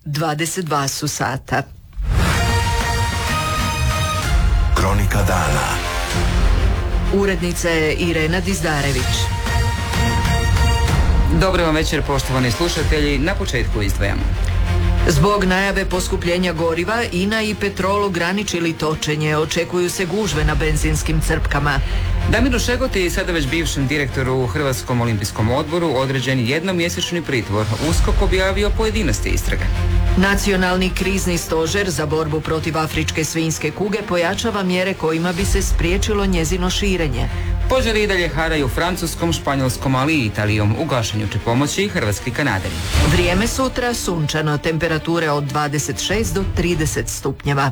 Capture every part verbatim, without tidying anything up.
dvadeset dva su sata. Kronika dana. Urednica je Irena Dizdarević. Dobro vam večer, poštovani slušatelji. Na početku izdvajamo. Zbog najave poskupljenja goriva, I N A i Petrol ograničili točenje. Očekuju se gužve na benzinskim crpkama. Damiru Šegoti, sada već bivšem direktoru u Hrvatskom olimpijskom odboru, određen jednomjesečni pritvor. USKOK objavio pojedinosti istrage. Nacionalni krizni stožer za borbu protiv afričke svinjske kuge pojačava mjere kojima bi se spriječilo njezino širenje. Požari i dalje haraju Francuskom, Španjolskom, ali i Italijom. U gašenju će pomoći i hrvatski kanaderi. Vrijeme sutra sunčano, temperature od dvadeset šest do trideset stupnjeva.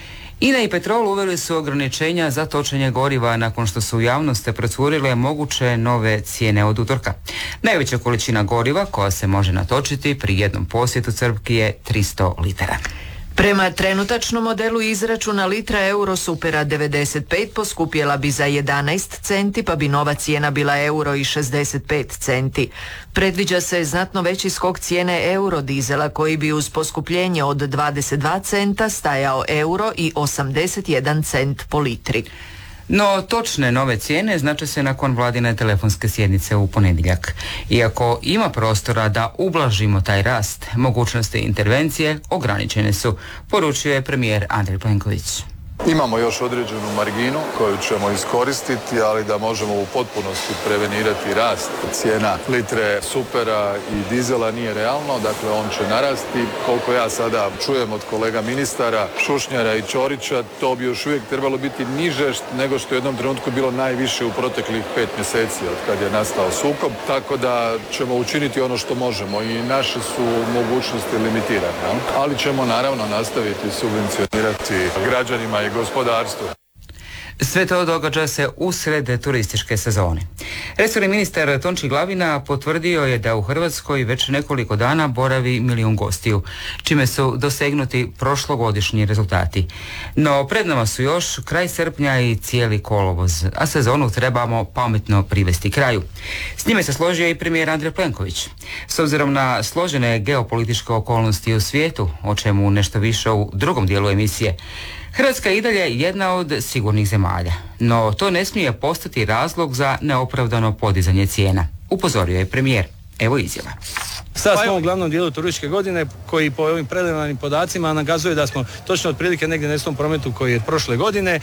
I N A i Petrol uveli su ograničenja za točenje goriva nakon što su u javnosti procurile moguće nove cijene od utorka. Najveća količina goriva koja se može natočiti pri jednom posjetu crpki je tristo litara. Prema trenutačnom modelu izračuna litra Eurosupera devedeset pet poskupjela bi za jedanaest centi, pa bi nova cijena bila euro i šezdeset pet centi. Predviđa se znatno veći skok cijene eurodizela koji bi uz poskupljenje od dvadeset dva centa stajao euro i osamdeset jedan cent po litri. No, točne nove cijene znače se nakon vladine telefonske sjednice u ponedjeljak. Iako ima prostora da ublažimo taj rast, mogućnosti intervencije ograničene su, poručio je premijer Andrej Plenković. Imamo još određenu marginu koju ćemo iskoristiti, ali da možemo u potpunosti prevenirati rast cijena litre supera i dizela nije realno, dakle on će narasti. Koliko ja sada čujem od kolega ministara Šušnjara i Ćorića, to bi još uvijek trebalo biti niže nego što je u jednom trenutku bilo najviše u proteklih pet mjeseci od kad je nastao sukob, tako da ćemo učiniti ono što možemo i naše su mogućnosti limitirane, ali ćemo naravno nastaviti subvencionirati građanima i gospodarstvo. Sve to događa se usred turističke sezone. Resorni ministar Tonči Glavina potvrdio je da u Hrvatskoj već nekoliko dana boravi milijun gostiju, čime su dosegnuti prošlogodišnji rezultati. No pred nama su još kraj srpnja i cijeli kolovoz, a sezonu trebamo pametno privesti kraju. S njime se složio i premijer Andrej Plenković. S obzirom na složene geopolitičke okolnosti u svijetu, o čemu nešto više u drugom dijelu emisije, Hrvatska je i dalje jedna od sigurnih zemalja, no to ne smije postati razlog za neopravdano podizanje cijena, upozorio je premijer. Evo izjava. Sada smo u glavnom dijelu turističke godine koji po ovim preliminarnim podacima nakazuje da smo točno otprilike negdje na istom prometu koji je prošle godine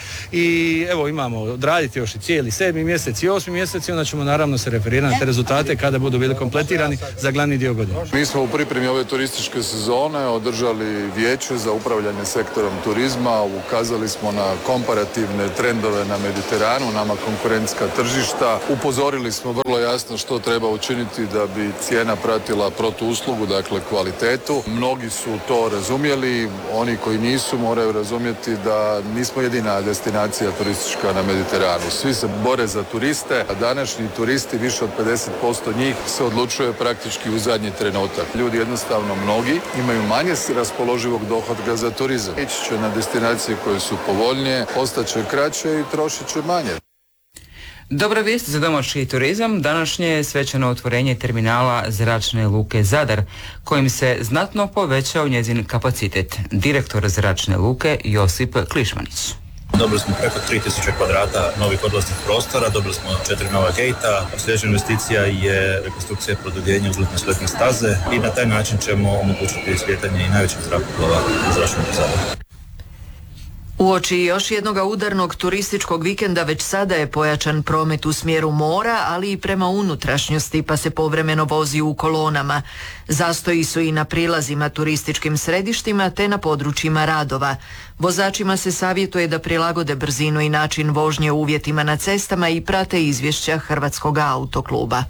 i evo imamo odraditi još i cijeli sedmi mjesec i osmi mjesec i onda ćemo naravno se referirati na te rezultate kada budu bili kompletirani za glavni dio godine. Mi smo u pripremi ove turističke sezone održali vijeće za upravljanje sektorom turizma, ukazali smo na komparativne trendove na Mediteranu, nama konkurentska tržišta, upozorili smo vrlo jasno što treba učiniti da bi cijena pratila protuuslugu, dakle kvalitetu. Mnogi su to razumjeli, oni koji nisu moraju razumjeti da nismo jedina destinacija turistička na Mediteranu. Svi se bore za turiste, a današnji turisti, više od pedeset posto njih se odlučuje praktički u zadnji trenutak. Ljudi jednostavno mnogi imaju manje raspoloživog dohotka za turizam. Ići će na destinacije koje su povoljnije, ostaće kraće i trošit će manje. Dobra vijest za domaći turizam, današnje je svečano otvorenje terminala Zračne luke Zadar, kojim se znatno povećao njezin kapacitet. Direktor Zračne luke Josip Klišmanić. Dobili smo preko tri tisuće kvadrata novih odlaznih prostora, dobili smo četiri nova gejta. Sljedeća investicija je rekonstrukcija i produljenje uzletne sletne staze i na taj način ćemo omogućiti slijetanje i najvećeg zrakoplova u Zračnoj luci Zadar. Uoči još jednog udarnog turističkog vikenda već sada je pojačan promet u smjeru mora, ali i prema unutrašnjosti, pa se povremeno vozi u kolonama. Zastoji su i na prilazima turističkim središtima te na područjima radova. Vozačima se savjetuje da prilagode brzinu i način vožnje uvjetima na cestama i prate izvješća Hrvatskog autokluba.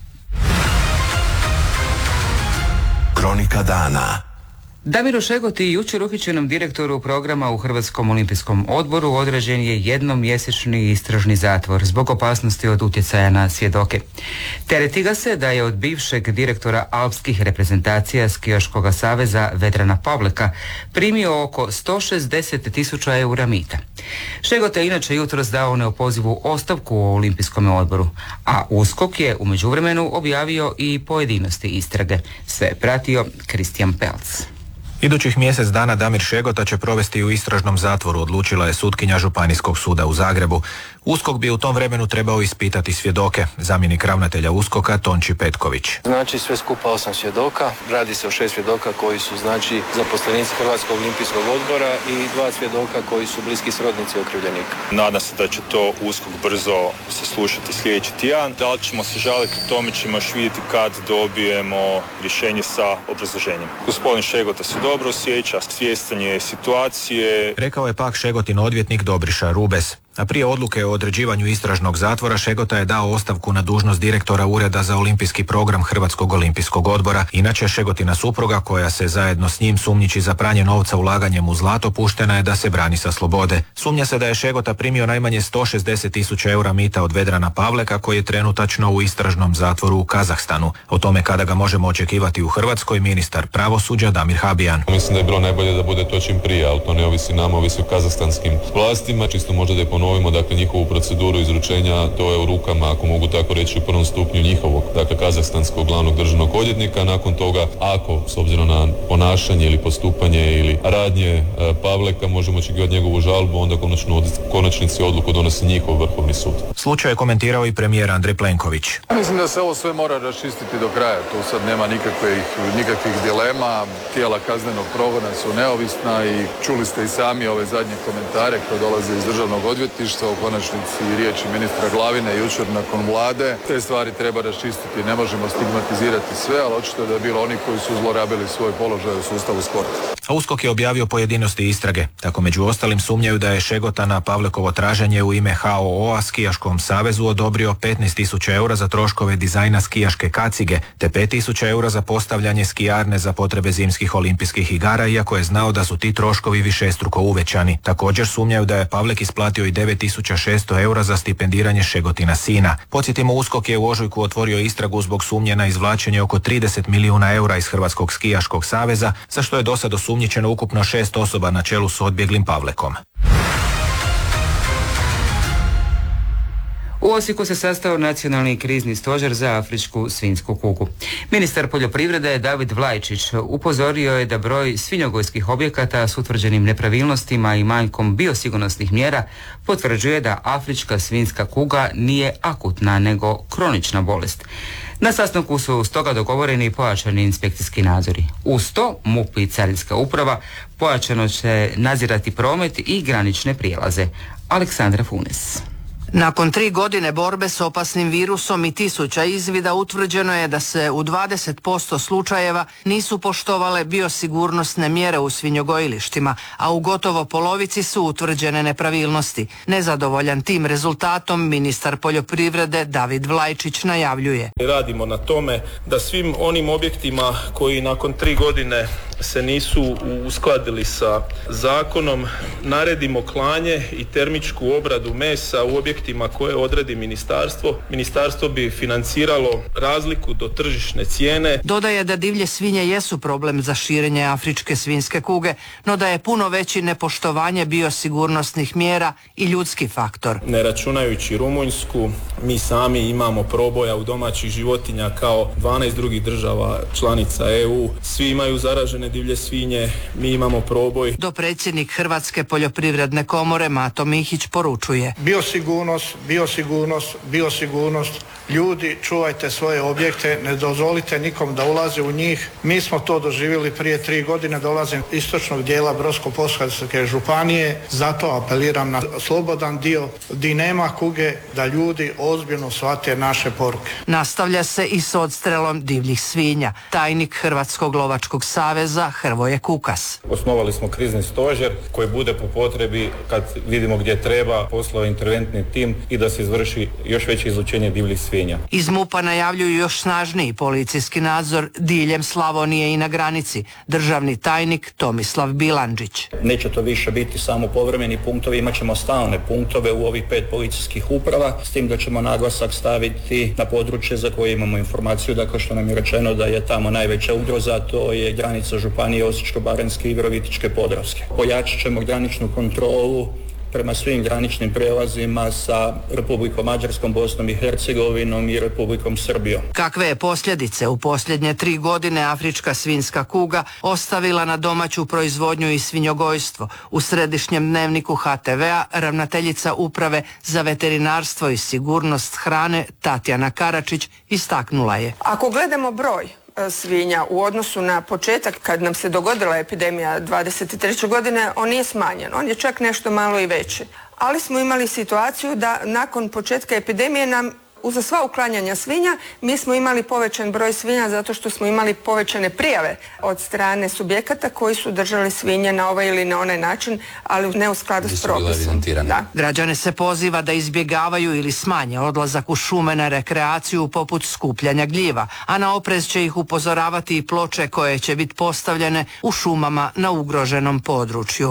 Kronika dana. Damiru Šegoti, jučer uhićenom direktoru programa u Hrvatskom olimpijskom odboru, određen je jednomjesečni istražni zatvor zbog opasnosti od utjecaja na svjedoke. Tereti ga se da je od bivšeg direktora alpskih reprezentacija Skijaškog saveza Vedrana Pavleka primio oko sto šezdeset tisuća eura mita. Šegota je inače jutros dao neopozivu ostavku u olimpijskom odboru, a USKOK je u međuvremenu objavio i pojedinosti istrage. Sve je pratio Kristijan Pelc. Idućih mjesec dana Damir Šegota će provesti u istražnom zatvoru, odlučila je sutkinja Županijskog suda u Zagrebu. USKOK bi u tom vremenu trebao ispitati svjedoke, zamjenik ravnatelja USKOK-a Tonči Petković. Znači sve skupa osam svjedoka, radi se o šest svjedoka koji su znači zaposlenici Hrvatskog olimpijskog odbora i dva svjedoka koji su bliski srodnici okrivljenika. Nadam se da će to USKOK brzo saslušati sljedeći tjedan. Da li ćemo se žaliti, o tome ćemo još vidjeti kad dobijemo rješenje sa obrazloženjem. Gospodin Šegota se dobro osjeća, svjestan je situacije. Rekao je pak Šegotin odvjetnik Dobriša Rubes. A prije odluke o određivanju istražnog zatvora Šegota je dao ostavku na dužnost direktora Ureda za olimpijski program Hrvatskog olimpijskog odbora. Inače, Šegotina supruga, koja se zajedno s njim sumnjiči za pranje novca ulaganjem u zlato, puštena je da se brani sa slobode. Sumnja se da je Šegota primio najmanje sto šezdeset tisuća eura mita od Vedrana Pavleka, koji je trenutačno u istražnom zatvoru u Kazahstanu. O tome kada ga možemo očekivati u Hrvatskoj, ministar pravosuđa Damir Habijan. Mislim da je bilo najbolje da bude to čim prije, ali to ne ovisi nama, ovisi o kazahstanskim vlastima. Čisto možda da je ponovimo, dakle, njihovu proceduru izručenja, to je u rukama, ako mogu tako reći, u prvom stupnju njihovog, dakle, kazahstanskog glavnog državnog odvjetnika. Nakon toga, ako, s obzirom na ponašanje ili postupanje ili radnje e, Pavleka, možemo očekivati njegovu žalbu, onda konačno, konačnici odluku donosi njihov Vrhovni sud. Slučaj je komentirao i premijer Andrej Plenković. Mislim da se ovo sve mora raščistiti do kraja. Tu sad nema nikakvih, nikakvih dilema. Tijela kaznenog progona su neovisna i čuli ste i sami ove zadnje komentare koje dolaze iz državnog odvjetništva, u konačnici riječi ministra Glavine jučer nakon vlade. Te stvari treba raščistiti. Ne možemo stigmatizirati sve, ali očito je da je bilo oni koji su zlorabili svoj položaj u sustavu sporta. A USKOK je objavio pojedinosti istrage. Tako među ostalim sumnjaju da je Šegota na Pavlekovo traženje u ime H O O-a Skijaškom savezu odobrio petnaest tisuća eura za troškove dizajna skijaške kacige, te pet tisuća eura za postavljanje skijarne za potrebe zimskih olimpijskih igara, iako je znao da su ti troškovi višestruko uvećani. Također sumnjaju da je Pavlek isplatio i devet tisuća šesto eura za stipendiranje Šegotina sina. Podsjetimo, USKOK je u ožujku otvorio istragu zbog sumnje na izvlačenje oko trideset milijuna eura iz Hrvatskog skijaškog saveza, za što je do sad osumnjičeno ukupno šest osoba na čelu s odbjeglim Pavlekom. U Osijeku se sastao nacionalni krizni stožer za afričku svinjsku kugu. Ministar poljoprivrede David Vlajčić upozorio je da broj svinjogojskih objekata s utvrđenim nepravilnostima i manjkom biosigurnosnih mjera potvrđuje da afrička svinjska kuga nije akutna nego kronična bolest. Na sastanku su stoga dogovoreni pojačani inspekcijski nadzori. Uz to MUP i Carinska uprava pojačano će nadzirati promet i granične prijelaze. Aleksandra Funes. Nakon tri godine borbe s opasnim virusom i tisuća izvida utvrđeno je da se u dvadeset posto slučajeva nisu poštovale biosigurnosne mjere u svinjogojilištima, a u gotovo polovici su utvrđene nepravilnosti. Nezadovoljan tim rezultatom ministar poljoprivrede David Vlajčić najavljuje. Radimo na tome da svim onim objektima koji nakon tri godine se nisu uskladili sa zakonom naredimo klanje i termičku obradu mesa u objektima koje odredi ministarstvo. Ministarstvo bi financiralo razliku do tržišne cijene. Dodaje da divlje svinje jesu problem za širenje afričke svinjske kuge, no da je puno veći nepoštovanje biosigurnosnih mjera i ljudski faktor. Ne računajući Rumunjsku, mi sami imamo proboja u domaćih životinja kao dvanaest drugih država članica E U. Svi imaju zaražene divlje svinje, mi imamo proboj. Dopredsjednik Hrvatske poljoprivredne komore Mato Mihić poručuje. Biosigurnost, biosigurnost, biosigurnost. Ljudi, čuvajte svoje objekte, ne dozvolite nikom da ulazi u njih. Mi smo to doživjeli prije tri godine, dolazim iz istočnog dijela Brodsko-posavske županije, zato apeliram na slobodan dio di nema kuge, da ljudi ozbiljno shvate naše poruke. Nastavlja se i s odstrelom divljih svinja. Tajnik Hrvatskog lovačkog saveza Hrvoje Kukas. Osnovali smo krizni stožer koji bude po potrebi, kad vidimo gdje treba, poslao interventni tim i da se izvrši još veće izlučenje divljih svinja. Iz MUP-a najavljuju još snažniji policijski nadzor diljem Slavonije i na granici. Državni tajnik Tomislav Bilandžić. Neće to više biti samo povremeni punktovi, imat ćemo stalne punktove u ovih pet policijskih uprava, s tim da ćemo naglasak staviti na područje za koje imamo informaciju, dakle što nam je rečeno da je tamo najveća ugroza, to je granica županije Osječko-baranjske i Virovitičke Podravske. Pojačat ćemo graničnu kontrolu prema svim graničnim prijelazima sa Republikom Mađarskom, Bosnom i Hercegovinom i Republikom Srbijom. Kakve je posljedice u posljednje tri godine afrička svinjska kuga ostavila na domaću proizvodnju i svinjogojstvo? U središnjem dnevniku ha te vea ravnateljica Uprave za veterinarstvo i sigurnost hrane Tatjana Karačić istaknula je. Ako gledamo broj svinja u odnosu na početak kad nam se dogodila epidemija dvadeset treće godine, on nije smanjen, on je čak nešto malo i veći. Ali smo imali situaciju da nakon početka epidemije nam uza sva uklanjanja svinja, mi smo imali povećan broj svinja zato što smo imali povećane prijave od strane subjekata koji su držali svinje na ovaj ili na onaj način, ali ne u skladu s propisom. Da. Građane se poziva da izbjegavaju ili smanje odlazak u šume na rekreaciju poput skupljanja gljiva, a na oprez će ih upozoravati i ploče koje će biti postavljene u šumama na ugroženom području.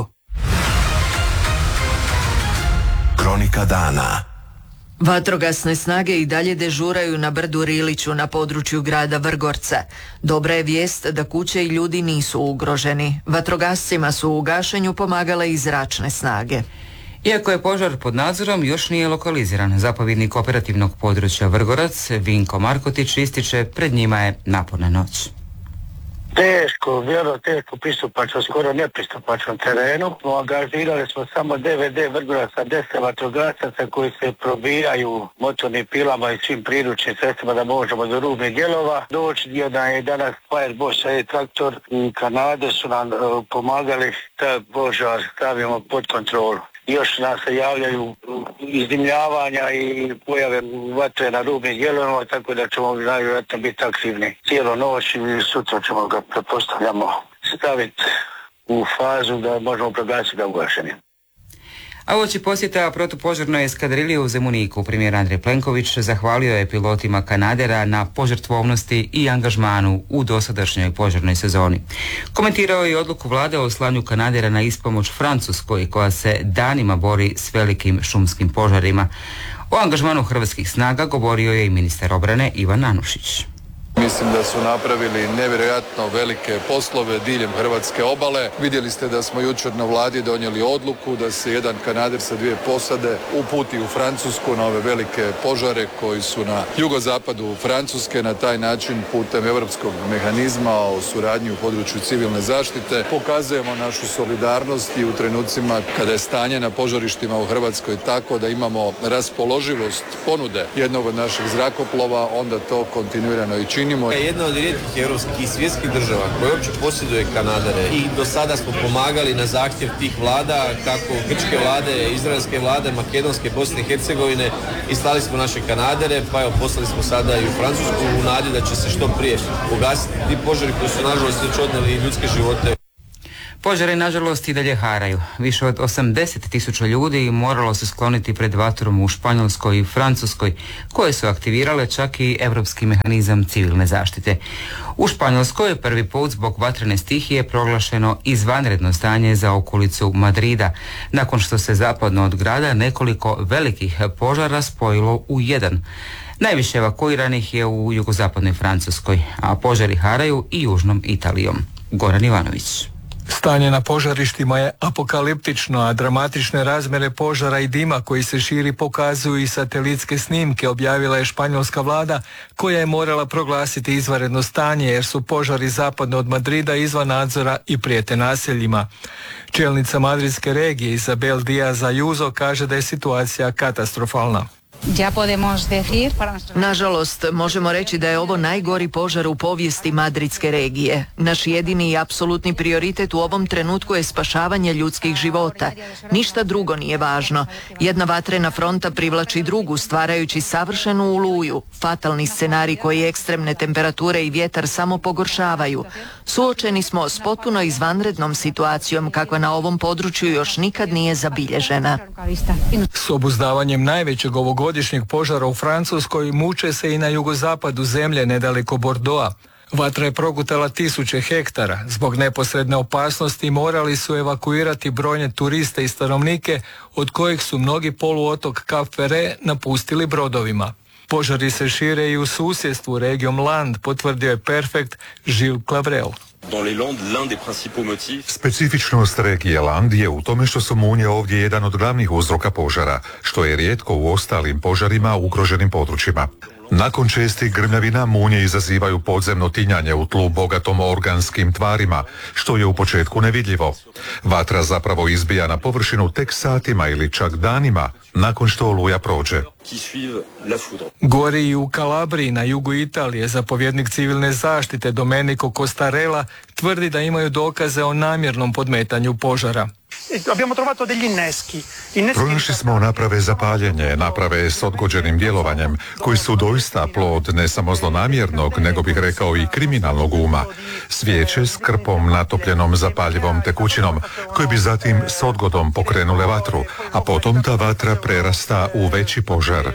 Kronika dana. Vatrogasne snage i dalje dežuraju na brdu Riliću na području grada Vrgorca. Dobra je vijest da kuće i ljudi nisu ugroženi. Vatrogascima su u gašenju pomagale i zračne snage. Iako je požar pod nadzorom, još nije lokaliziran. Zapovjednik operativnog područja Vrgorac, Vinko Markotić, ističe pred njima je naporna noć. Teško, vjerojatno teško pristupačno, skoro nepristupačnom terenu. Angažirali smo samo D V D Vrgorac sa deset vatrogasaca koji se probijaju motornim pilama i svim priručnim sredstvima da možemo do rubnih dijelova doći. Jedan je danas Fireboss traktor i Kanade su nam uh, pomagali da požar stavimo pod kontrolu. Još nam se javljaju izdimljavanja i pojave vatre na rubnim dijelovima, tako da ćemo najvjerojatno biti aktivni cijelu noć i sutra ćemo ga, pretpostavljamo, staviti u fazu da možemo proglasiti ga ugašenim. A uoči posjeta protupožarnoj eskadrili u Zemuniku, premijer Andrej Plenković zahvalio je pilotima Kanadera na požrtvovnosti i angažmanu u dosadašnjoj požarnoj sezoni. Komentirao je odluku vlade o slanju Kanadera na ispomoć Francuskoj, koja se danima bori s velikim šumskim požarima. O angažmanu hrvatskih snaga govorio je i ministar obrane Ivan Anušić. Mislim da su napravili nevjerojatno velike poslove diljem hrvatske obale. Vidjeli ste da smo jučer na vladi donijeli odluku da se jedan Kanader sa dvije posade uputi u Francusku na ove velike požare koji su na jugozapadu Francuske. Na taj način putem europskog mehanizma o suradnji u području civilne zaštite pokazujemo našu solidarnost i u trenucima kada je stanje na požarištima u Hrvatskoj tako da imamo raspoloživost ponude jednog od naših zrakoplova, onda to kontinuirano i činimo. Jedna od rijetkih europskih i svjetskih država koja uopće posjeduje Kanadere i do sada smo pomagali na zahtjev tih vlada, kako grčke vlade, izraelske vlade, makedonske, Bosne i Hercegovine, i slali smo naše Kanadere, pa evo poslali smo sada i u Francusku u nadi da će se što prije ugasiti ti požari koji su nažalost već odnijeli ljudske živote. Požari nažalost i dalje haraju. Više od osamdeset tisuća ljudi moralo se skloniti pred vatrom u Španjolskoj i Francuskoj, koje su aktivirale čak i europski mehanizam civilne zaštite. U Španjolskoj je prvi put zbog vatrene stihije proglašeno izvanredno stanje za okolicu Madrida, nakon što se zapadno od grada nekoliko velikih požara spojilo u jedan. Najviše evakuiranih je u jugozapadnoj Francuskoj, a požari haraju i južnom Italijom. Goran Ivanović. Stanje na požarištima je apokaliptično, a dramatične razmjere požara i dima koji se širi pokazuju i satelitske snimke, objavila je španjolska vlada, koja je morala proglasiti izvanredno stanje jer su požari zapadno od Madrida izvan nadzora i prijete naseljima. Čelnica madridske regije Isabel Díaz Ayuso kaže da je situacija katastrofalna. Nažalost, možemo reći da je ovo najgori požar u povijesti madridske regije. Naš jedini i apsolutni prioritet u ovom trenutku je spašavanje ljudskih života. Ništa drugo nije važno. Jedna vatrena fronta privlači drugu, stvarajući savršenu oluju. Fatalni scenarij koji ekstremne temperature i vjetar samo pogoršavaju. Suočeni smo s potpuno izvanrednom situacijom kakva na ovom području još nikad nije zabilježena. S obuzdavanjem najvećeg ovogodišnjeg požara u Francuskoj muče se i na jugozapadu zemlje nedaleko Bordeauxa. Vatra je progutala tisuće hektara. Zbog neposredne opasnosti morali su evakuirati brojne turiste i stanovnike, od kojih su mnogi poluotok Cap Ferret napustili brodovima. Požari se šire i u susjedstvu regijom Land, potvrdio je Perfekt Gilles Clavrel. Specifičnost regije Land je u tome što su munje ovdje jedan od glavnih uzroka požara, što je rijetko u ostalim požarima u ugroženim područjima. Nakon čestih grmljavina munje izazivaju podzemno tinjanje u tlu bogatom organskim tvarima, što je u početku nevidljivo. Vatra zapravo izbija na površinu tek satima ili čak danima nakon što oluja prođe. Gori i u Kalabriji na jugu Italije zapovjednik civilne zaštite Domenico Costarella tvrdi da imaju dokaze o namjernom podmetanju požara. Pronašli smo naprave za paljenje, naprave s odgođenim djelovanjem, koji su doista plod ne samo zlonamjernog, nego bih rekao i kriminalnog uma. Svijeće s krpom natopljenom zapaljivom tekućinom, koji bi zatim s odgodom pokrenule vatru, a potom ta vatra prerasta u veći požar.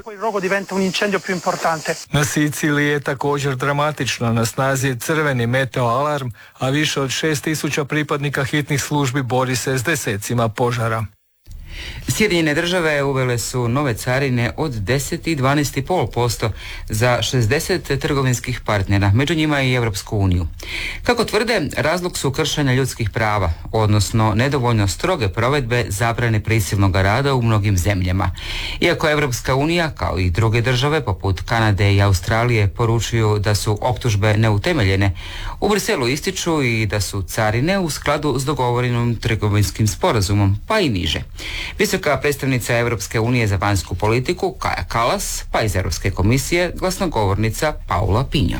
Na Siciliji je također dramatično, na snazi je crveni meteo alarm, a više od šest tisuća pripadnika hitnih službi bori se s desecima požara. Sjedinjene države uvele su nove carine od deset i dvanaest zarez pet posto za šezdeset trgovinskih partnera, među njima i Europsku uniju. Kako tvrde, razlog su kršenja ljudskih prava, odnosno nedovoljno stroge provedbe zabrane prisilnog rada u mnogim zemljama. Iako Europska unija, kao i druge države poput Kanade i Australije, poručuju da su optužbe neutemeljene, u Briselu ističu i da su carine u skladu s dogovorenim trgovinskim sporazumom, pa i niže. Visoka predstavnica Europske unije za vanjsku politiku Kaja Kallas, pa iz Europske komisije glasnogovornica Paula Pinjo.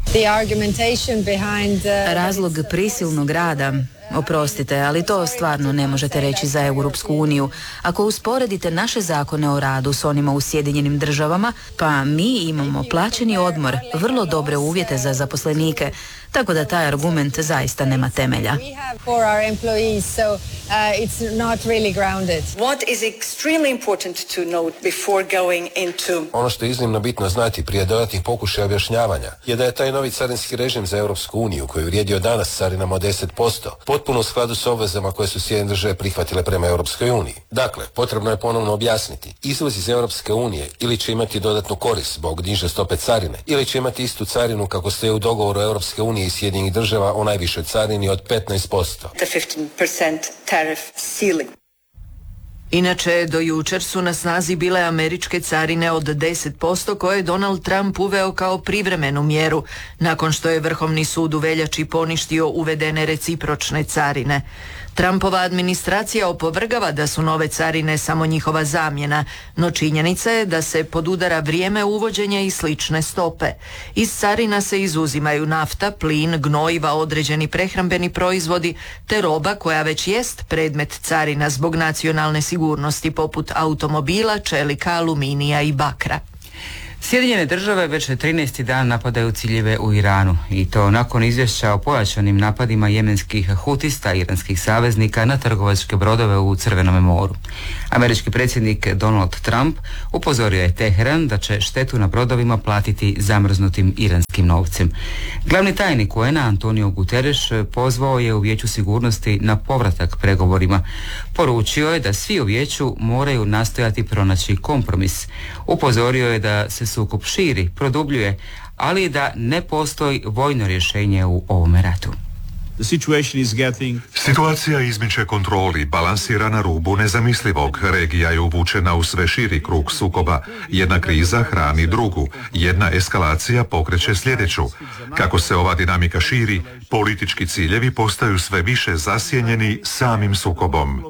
Razlog prisilnog rada, oprostite, ali to stvarno ne možete reći za Europsku uniju. Ako usporedite naše zakone o radu s onima u Sjedinjenim državama, pa mi imamo plaćeni odmor, vrlo dobre uvjete za zaposlenike, tako da taj argument zaista nema temelja. Ono što je iznimno bitno znati prije dodatnih pokušaja objašnjavanja je da je taj novi carinski režim za Europsku uniju, koji vrijedi od danas carinama od deset posto, potpuno u skladu s obvezama koje su Sjedinjene države prihvatile prema Europskoj uniji. Dakle, potrebno je ponovno objasniti, izvoz iz Europske unije ili će imati dodatnu korist zbog niže stope carine, ili će imati istu carinu kako stoji u dogovoru Europske unije i Sjedinjenih država o najvišoj carini od petnaest posto. Inače, do jučer su na snazi bile američke carine od deset posto koje je Donald Trump uveo kao privremenu mjeru, nakon što je Vrhovni sud u veljači poništio uvedene recipročne carine. Trumpova administracija opovrgava da su nove carine samo njihova zamjena, no činjenica je da se podudara vrijeme uvođenja i slične stope. Iz carina se izuzimaju nafta, plin, gnojiva, određeni prehrambeni proizvodi te roba koja već jest predmet carina zbog nacionalne sigurnosti poput automobila, čelika, aluminija i bakra. Sjedinjene države već trinaesti dan napadaju ciljeve u Iranu i to nakon izvješća o pojačanim napadima jemenskih hutista i iranskih saveznika na trgovačke brodove u Crvenome moru. Američki predsjednik Donald Trump upozorio je Teheran da će štetu na brodovima platiti zamrznutim iranskim novcem. Glavni tajnik U N A Antonio Guterres pozvao je u Vijeću sigurnosti na povratak pregovorima. Poručio je da svi u Vijeću moraju nastojati pronaći kompromis. Upozorio je da se sukob širi, produbljuje, ali da ne postoji vojno rješenje u ovome ratu. Situacija izmiče kontroli, balansira na rubu nezamislivog. Regija je uvučena u sve širi krug sukoba. Jedna kriza hrani drugu, jedna eskalacija pokreće sljedeću. Kako se ova dinamika širi, politički ciljevi postaju sve više zasjenjeni samim sukobom.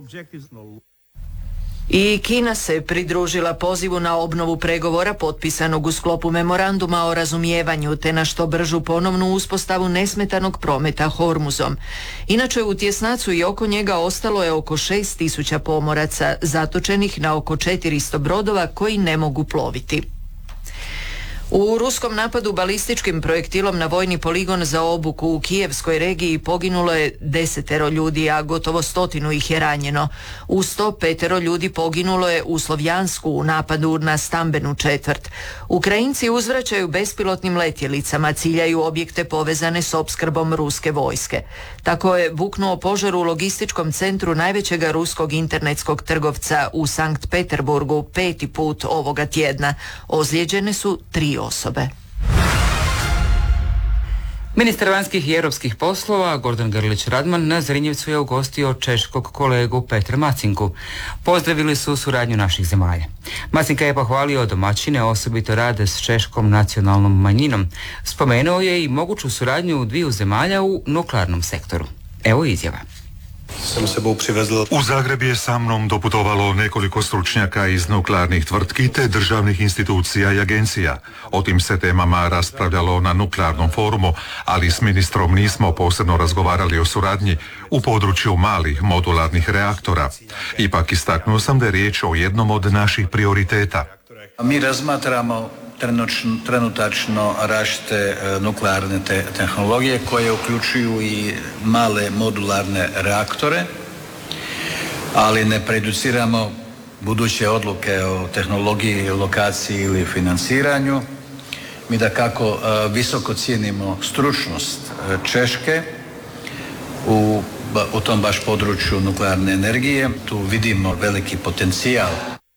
I Kina se pridružila pozivu na obnovu pregovora potpisanog u sklopu memoranduma o razumijevanju te na što bržu ponovnu uspostavu nesmetanog prometa Hormuzom. Inače, u tjesnacu i oko njega ostalo je oko šest tisuća pomoraca zatočenih na oko četiristo brodova koji ne mogu ploviti. U ruskom napadu balističkim projektilom na vojni poligon za obuku u Kijevskoj regiji poginulo je desetero ljudi, a gotovo stotinu ih je ranjeno. U sto petero ljudi poginulo je u Slovjansku u napadu na stambenu četvrt. Ukrajinci uzvraćaju bespilotnim letjelicama, ciljaju objekte povezane s opskrbom ruske vojske. Tako je buknuo požar u logističkom centru najvećega ruskog internetskog trgovca u Sankt Peterburgu peti put ovoga tjedna. Ozlijeđene su tri osobe. Ministar vanjskih i europskih poslova Gordan Grlić Radman na Zrinjevcu je ugostio češkog kolegu Petra Macinku. Pozdravili su suradnju naših zemalja. Macinka je pohvalio domaćine, osobito rade s češkom nacionalnom manjinom. Spomenuo je i moguću suradnju dviju zemalja u nuklearnom sektoru. Evo izjava. Sam sebou přivezl. U Zagreb je sa mnom doputovalo nekoliko stručnjaka iz nuklearnih tvrtki te državnih institucija i agencija. O tim se temama raspravljalo na nuklearnom forumu, ali s ministrom nismo posebno razgovarali o suradnji u području malih modularnih reaktora. Ipak istaknuo sam da je riječ o jednom od naših prioriteta. Mi razmatramo trenutačno različite nuklearne te tehnologije koje uključuju i male modularne reaktore, ali ne prejudiciramo buduće odluke o tehnologiji, lokaciji ili financiranju. Mi da kako visoko cijenimo stručnost Češke u, u tom baš području nuklearne energije. Tu vidimo veliki potencijal.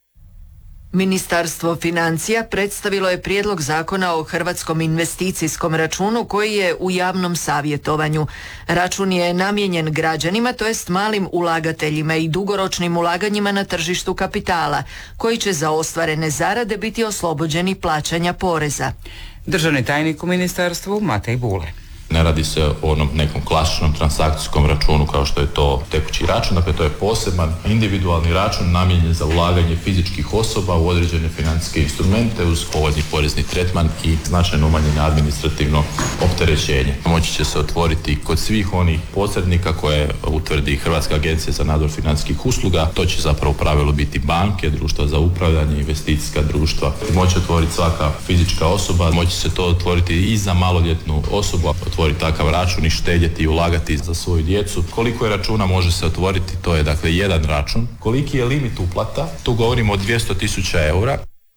Ministarstvo financija predstavilo je prijedlog zakona o Hrvatskom investicijskom računu koji je u javnom savjetovanju. Račun je namijenjen građanima, to jest malim ulagateljima i dugoročnim ulaganjima na tržištu kapitala, koji će za ostvarene zarade biti oslobođeni plaćanja poreza. Državni tajnik u ministarstvu Matej Bule. Ne radi se o onom nekom klasičnom transakcijskom računu kao što je to tekući račun, dakle to je poseban individualni račun namijenjen za ulaganje fizičkih osoba u određene financijske instrumente uz povoljni porezni tretman i značajno umanjeno administrativno opterećenje. Moći će se otvoriti kod svih onih posrednika koje utvrdi Hrvatska agencija za nadzor financijskih usluga. To će zapravo u pravilu biti banke, društva za upravljanje, investicijska društva. Moći otvoriti svaka fizička osoba, moći se to otvoriti i za maloljetnu osobu, otvoriti takav račun i štedjeti i ulagati za svoju djecu. Koliko je računa može se otvoriti, to je dakle jedan račun. Koliki je limit uplata, tu govorimo o dvjesto tisuća eura.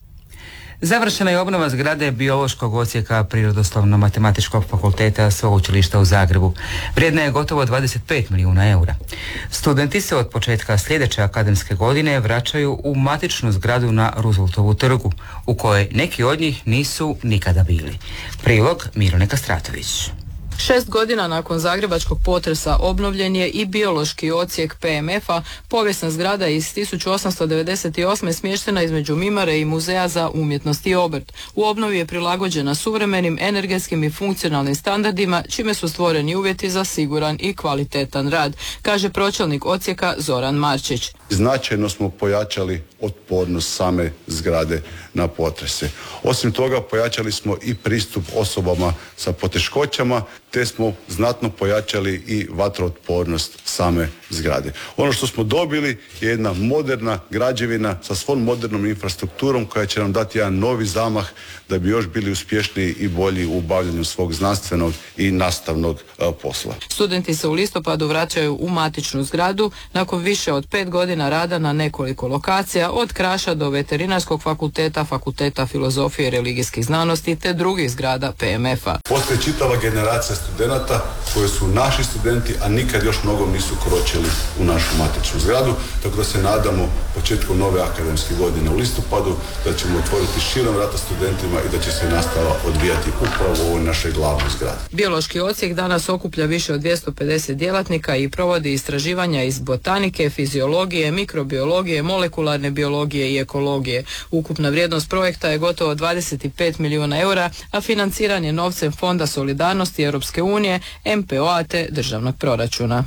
Završena je obnova zgrade biološkog odsjeka Prirodoslovno-matematičkog fakulteta Sveučilišta u Zagrebu. Vrijedna je gotovo dvadeset pet milijuna eura. Studenti se od početka sljedeće akademske godine vraćaju u matičnu zgradu na Rooseveltovu trgu, u kojoj neki od njih nisu nikada bili. Prilog Mirone Kastratović. Šest godina nakon zagrebačkog potresa obnovljen je i biološki odsjek P M F-a, povijesna zgrada iz tisuću osamsto devedeset osme smještena između Mimare i Muzeja za umjetnost i obrt. U obnovi je prilagođena suvremenim energetskim i funkcionalnim standardima, čime su stvoreni uvjeti za siguran i kvalitetan rad, kaže pročelnik odsjeka Zoran Marčić. Značajno smo pojačali otpornost same zgrade na potrese. Osim toga pojačali smo i pristup osobama sa poteškoćama, te smo znatno pojačali i vatrootpornost same zgrade. Ono što smo dobili je jedna moderna građevina sa svom modernom infrastrukturom koja će nam dati jedan novi zamah da bi još bili uspješniji i bolji u obavljanju svog znanstvenog i nastavnog uh, posla. Studenti se u listopadu vraćaju u matičnu zgradu nakon više od pet godina rada na nekoliko lokacija, od Kraša do Veterinarskog fakulteta, Fakulteta filozofije i religijskih znanosti te drugih zgrada P M F-a. Postoji čitava generacija studenata koji su naši studenti, a nikad još mnogo nisu kročili u našu matičnu zgradu, tako da se nadamo početkom nove akademske godine u listopadu da ćemo otvoriti širom vrata studentima i da će se nastava odvijati upravo u ovoj našoj glavnoj zgradi. Biološki odsjek danas okuplja više od dvjesto pedeset djelatnika i provodi istraživanja iz botanike, fiziologije, mikrobiologije, molekularne biologije i ekologije. Ukupna vrijednost projekta je gotovo dvadeset pet milijuna eura, a financiran je novcem Fonda solidarnosti Europske unije, M P O-a te državnog proračuna.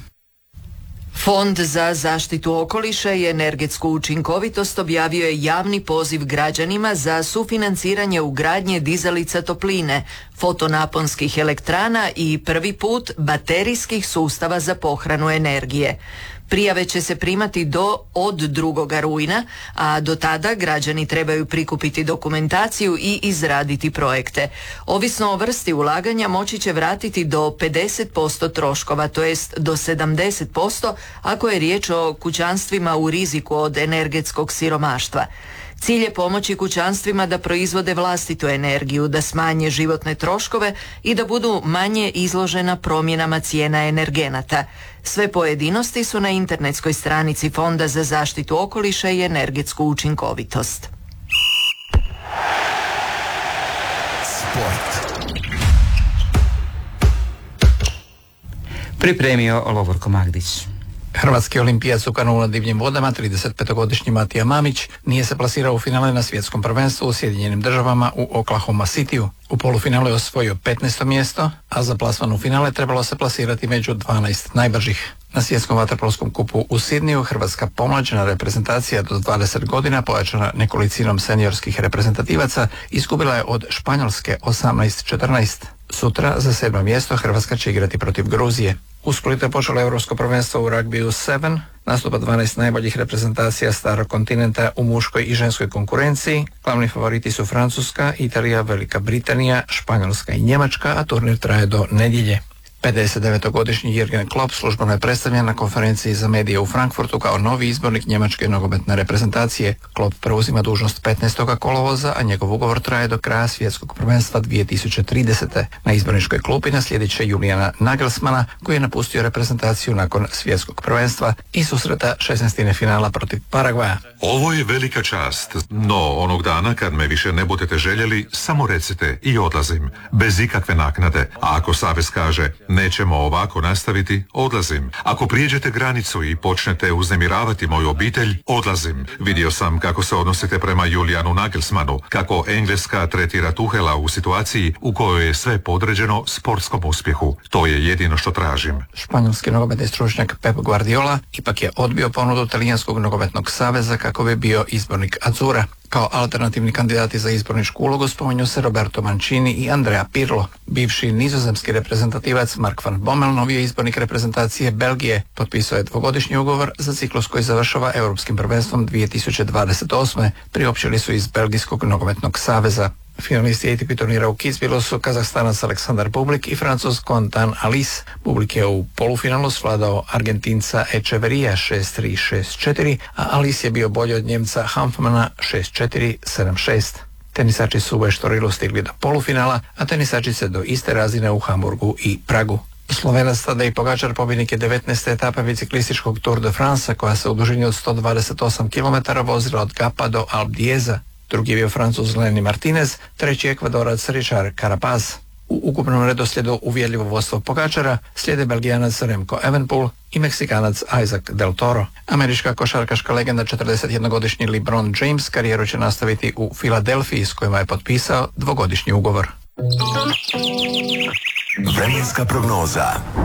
Fond za zaštitu okoliša i energetsku učinkovitost objavio je javni poziv građanima za sufinanciranje ugradnje dizalica topline, fotonaponskih elektrana i prvi put baterijskih sustava za pohranu energije. Prijave će se primati do od drugoga rujna, a do tada građani trebaju prikupiti dokumentaciju i izraditi projekte. Ovisno o vrsti ulaganja moći će vratiti do pedeset posto troškova, to jest do sedamdeset posto ako je riječ o kućanstvima u riziku od energetskog siromaštva. Cilj je pomoći kućanstvima da proizvode vlastitu energiju, da smanje životne troškove i da budu manje izložena promjenama cijena energenata. Sve pojedinosti su na internetskoj stranici Fonda za zaštitu okoliša i energetsku učinkovitost. Sport. Pripremio Lovorko Magdić. Hrvatski olimpijac u kanu na divljim vodama, tridesetpetogodišnji Matija Mamić, nije se plasirao u finale na svjetskom prvenstvu u Sjedinjenim državama u Oklahoma Cityu. U polufinalu je osvojio petnaesto mjesto, a za plasman u finale trebalo se plasirati među dvanaest najbržih. Na svjetskom vaterpolskom kupu u Sidniju hrvatska pomlađena reprezentacija do dvadeset godina, pojačana nekolicinom seniorskih reprezentativaca, izgubila je od Španjolske osamnaest četrnaest. Sutra za sedmo mjesto Hrvatska će igrati protiv Gruzije. U Splitu je počelo Europsko prvenstvo u ragbiju sedam, nastupa dvanaest najboljih reprezentacija starog kontinenta u muškoj i ženskoj konkurenciji. Glavni favoriti su Francuska, Italija, Velika Britanija, Španjolska i Njemačka, a turnir traje do nedjelje. pedesetdevetogodišnji Jürgen Klopp službeno je predstavljen na konferenciji za medije u Frankfurtu kao novi izbornik njemačke nogometne reprezentacije. Klopp preuzima dužnost petnaestog kolovoza, a njegov ugovor traje do kraja svjetskog prvenstva dvije tisuće tridesete. Na izborničkoj klupi naslijedit će Julijana Nagelsmana, koji je napustio reprezentaciju nakon svjetskog prvenstva i susreta šesnaestine finala protiv Paragvaja. Ovo je velika čast, no onog dana kad me više ne budete željeli, samo recite i odlazim, bez ikakve naknade. A ako savez kaže nećemo ovako nastaviti, odlazim. Ako prijeđete granicu i počnete uznemiravati moju obitelj, odlazim. Vidio sam kako se odnosite prema Julijanu Nagelsmanu, kako Engleska tretira Tuhela u situaciji u kojoj je sve podređeno sportskom uspjehu. To je jedino što tražim. Španjolski nogometni stručnjak Pep Guardiola ipak je odbio ponudu Talijanskog nogometnog saveza kako bi bio izbornik Azzurra. Kao alternativni kandidati za izborničku ulogu spominju se Roberto Mancini i Andrea Pirlo. Bivši nizozemski reprezentativac Mark van Bommel, novi je izbornik reprezentacije Belgije, potpisao je dvogodišnji ugovor za ciklus koji završava Europskim prvenstvom dvije tisuće dvadeset osme. Priopćili su iz Belgijskog nogometnog saveza. Finalisti A T P turnira u Kitzbühelu su Kazahstanac Aleksandar Bublik i Francuz Quentin Alice. Bublik je u polufinalu svladao Argentinca Echeverija šest tri šest četiri, a Alice je bio bolji od Njemca Hanfmana šest četiri sedam šest. Tenisači su u Estorilu stigli do polufinala, a tenisačice do iste razine u Hamburgu i Pragu. Slovenac Tadej Pogačar pobjednik je devetnaeste etape biciklističkog Tour de France, koja se u dužini od sto dvadeset osam kilometara vozila od Gapa do Alpe d'Huez. Drugi je bio Francuz Lenny Martinez, treći Ekvadorac Richard Carapaz. U ukupnom redoslijedu uvjerljivo vodstvo Pogačara slijede Belgijanac Remco Evenepoel i Meksikanac Isaac Del Toro. Američka košarkaška legenda četrdesetjednogodišnji LeBron James karijeru će nastaviti u Filadelfiji, s kojima je potpisao dvogodišnji ugovor. Vremenska prognoza.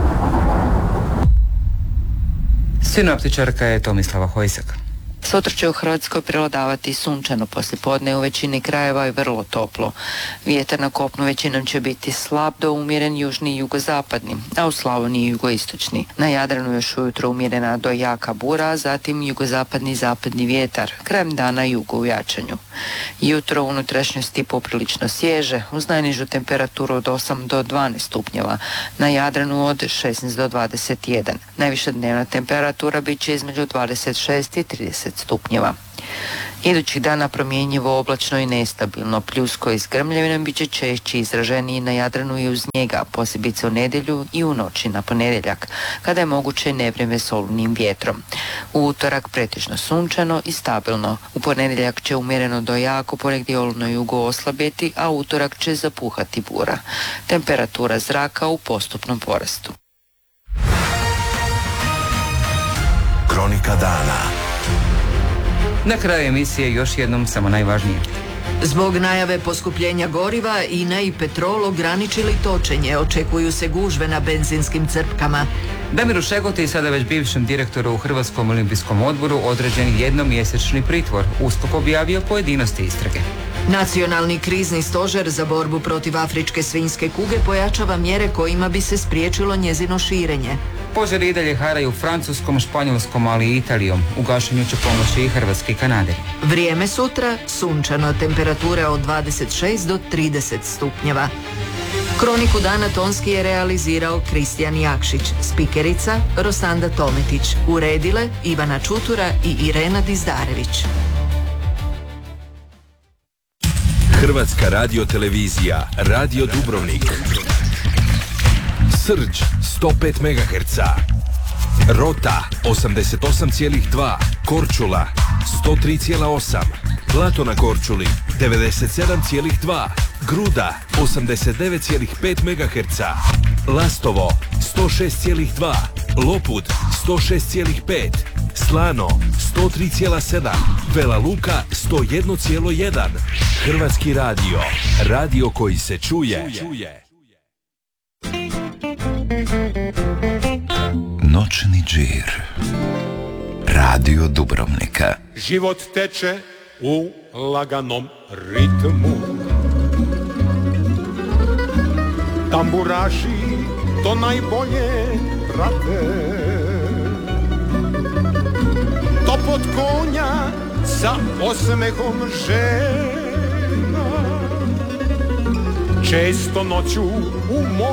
Sinoptičarka je Tomislava Hojsak. Sutra će u Hrvatskoj prevladavati sunčano poslijepodne, u većini krajeva i vrlo toplo. Vjetar na kopnu većinom će biti slab do umjeren južni i jugozapadni, a u Slavoniji jugoistočni. Na Jadranu još ujutro umjerena do jaka bura, a zatim jugozapadni i zapadni vjetar, krajem dana jugo u jačanju. Jutro u unutrašnjosti poprilično svježe, uz najnižu temperaturu od osam do dvanaest stupnjeva, na Jadranu od šesnaest do dvadeset jedan. Najviša dnevna temperatura bit će između dvadeset šest i trideset stupnjeva. Idućih dana promjenjivo, oblačno i nestabilno, pljusko i s grmljavinom bit će češći izraženiji na Jadranu i uz njega, posebice u nedjelju i u noći na ponedjeljak, kada je moguće nevrijeme s olujnim vjetrom. U utorak pretežno sunčano i stabilno. U ponedjeljak će umjereno do jako ponegdje olujno jugo oslabjeti, a utorak će zapuhati bura. Temperatura zraka u postupnom porastu. Kronika dana. Na kraju emisije još jednom samo najvažnije. Zbog najave poskupljenja goriva, I N A i Petrol ograničili točenje. Očekuju se gužve na benzinskim crpkama. Damiru Šegoti, sada već bivšem direktoru u Hrvatskom olimpijskom odboru, određen jednomjesečni pritvor. USKOK objavio pojedinosti istrage. Nacionalni krizni stožer za borbu protiv afričke svinjske kuge pojačava mjere kojima bi se spriječilo njezino širenje. Požari i dalje haraju Francuskom, Španjolskom, ali i Italijom. U gašenju će pomoći i Hrvatski i Kanade. Vrijeme sutra, sunčano, temperature od dvadeset šest do trideset stupnjeva. Kroniku dana tonski je realizirao Kristijan Jakšić, spikerica Rosanda Tometić, uredile Ivana Čutura i Irena Dizdarević. Hrvatska radiotelevizija, Radio Dubrovnik. Srđ sto pet megaherca, Rota osamdeset osam zarez dva, Korčula sto tri zarez osam, Plato na Korčuli devedeset sedam zarez dva, Gruda osamdeset devet zarez pet megaherca, Lastovo sto šest zarez dva, Lopud sto šest zarez pet, Slano sto tri zarez sedam, Vela Luka sto jedan zarez jedan. Hrvatski radio, radio koji se čuje. Noćni džir, radio Dubrovnika. Život teče u laganom ritmu. Tamburaši to najbolje prate. Topot konja sa osmehom žena. Često noću u moru